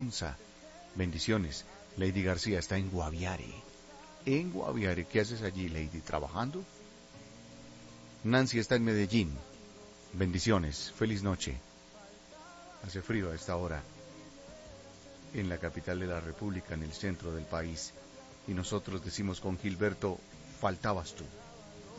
Monza. Bendiciones. Lady García está en Guaviare. En Guaviare, ¿qué haces allí, Lady? ¿Trabajando? Nancy está en Medellín. Bendiciones. Feliz noche. Hace frío a esta hora en la capital de la República, en el centro del país. Y nosotros decimos con Gilberto, faltabas tú.